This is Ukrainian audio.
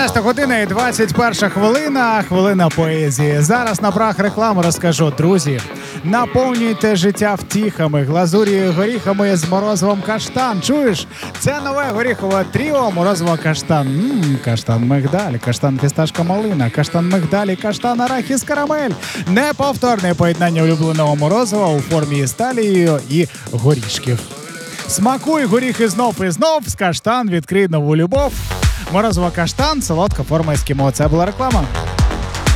11 година і 21 хвилина, хвилина поезії. Зараз на правах реклами розкажу. Друзі, наповнюйте життя втіхами, глазур'ю, горіхами з морозивом каштан. Чуєш? Це нове горіхове тріо морозиво каштан. Каштан мигдаль, каштан фісташка малина, каштан мигдаль і каштан арахіс карамель. Неповторне поєднання улюбленого морозива у формі із талією і горішків. Смакуй горіхи знов і знов, з каштан відкрий нову любов. Морозиво каштан, солодка форма ескімо. Це була реклама.